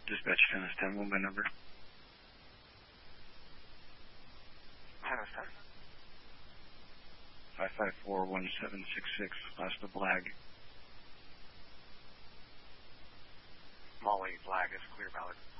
Dispatch Tennis 10, one by number. Tennis 10. 554-1766, last of Blag. Molly Blag is clear valid.